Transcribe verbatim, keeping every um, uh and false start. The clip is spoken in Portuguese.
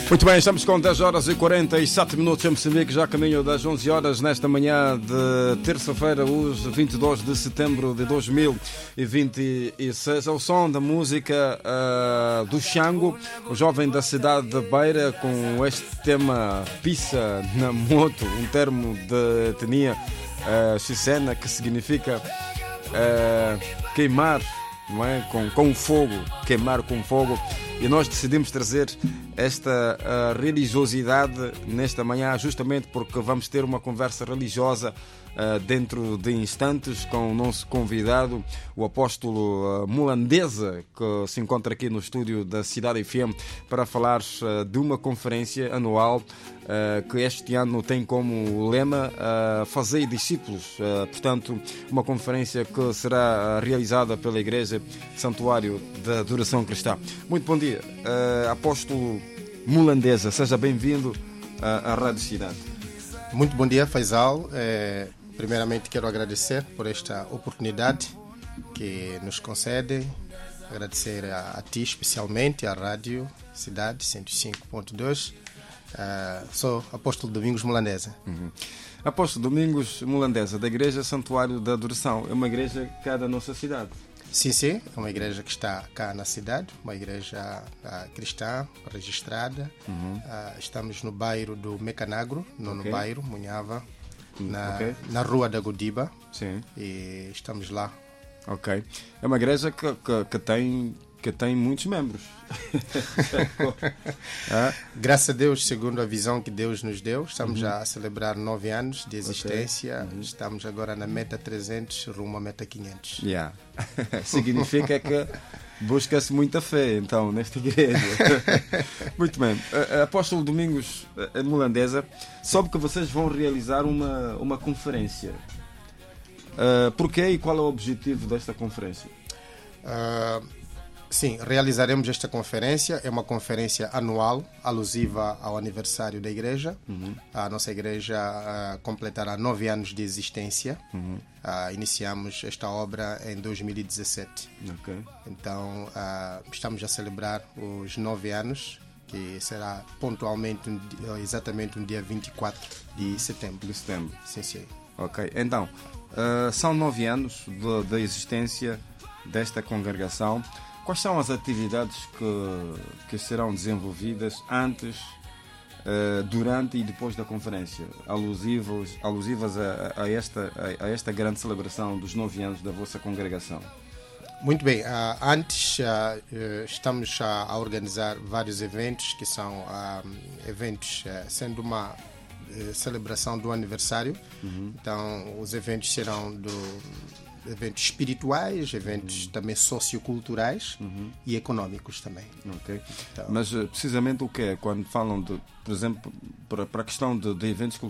Muito bem, estamos com dez horas e quarenta e sete minutos em Moçambique, já a caminho das onze horas nesta manhã de terça-feira, hoje, vinte e dois de setembro de dois mil e vinte e seis. Ao som da música uh, do Xango, o jovem da cidade de Beira, com este tema Pisa na Moto, um termo de etnia uh, xicena que significa uh, queimar, não é? com, com fogo, queimar com fogo. E nós decidimos trazer esta uh, religiosidade nesta manhã, justamente porque vamos ter uma conversa religiosa uh, dentro de instantes com o nosso convidado, o apóstolo uh, Mulandeza, que se encontra aqui no estúdio da Cidade F M para falar uh, de uma conferência anual uh, que este ano tem como lema uh, Fazei discípulos. Uh, portanto, uma conferência que será realizada pela Igreja Santuário da Adoração Cristã. Muito bom dia. Uh, apóstolo Mulandeza, seja bem-vindo à, à Rádio Cidade. Muito bom dia, Faisal. É, primeiramente quero agradecer por esta oportunidade que nos concede, agradecer a, a ti especialmente, à Rádio Cidade cento e cinco ponto dois. Uh, sou apóstolo Domingos Mulandeza. Uhum. Apóstolo Domingos Mulandeza, da Igreja Santuário da Adoração, é uma igreja cá da nossa cidade. Sim, sim, é uma igreja que está cá na cidade, uma igreja uh, cristã, registrada. Uhum. Uh, estamos no bairro do Mecanagro, no okay. bairro, Munhava, na, okay. na Rua da Godiba. Sim. E estamos lá. Ok. É uma igreja que, que, que, tem, que tem muitos membros. ah? Graças a Deus, segundo a visão que Deus nos deu, estamos uhum. a celebrar nove anos de existência. Okay. Uhum. Estamos agora na meta trezentos, rumo à meta quinhentos. Yeah. Significa que busca-se muita fé, então, nesta igreja. Muito bem. Apóstolo Domingos Mulandeza, soube que vocês vão realizar uma, uma conferência. Uh, porquê e qual é o objetivo desta conferência? Uh, sim, realizaremos esta conferência. É uma conferência anual, alusiva ao aniversário da igreja. Uhum. A nossa igreja uh, completará nove anos de existência. Uhum. Uh, iniciamos esta obra em dois mil e dezassete. Okay. Então, uh, estamos a celebrar os nove anos, que será pontualmente, um, exatamente no dia vinte e quatro de setembro. De setembro. Sim, sim. Ok, então, uh, são nove anos da existência desta congregação. Quais são as atividades que, que serão desenvolvidas antes, uh, durante e depois da conferência, alusivos, alusivas a, a, esta, a, a esta grande celebração dos nove anos da vossa congregação? Muito bem, uh, antes uh, uh, estamos uh, a organizar vários eventos, que são uh, eventos, uh, sendo uma uh, celebração do aniversário. Uhum. Então, os eventos serão do... eventos espirituais, eventos uhum. também socioculturais uhum. e económicos também. Okay. Então, mas precisamente o que é? Quando falam, de, por exemplo, para, para a questão de, de eventos culturais,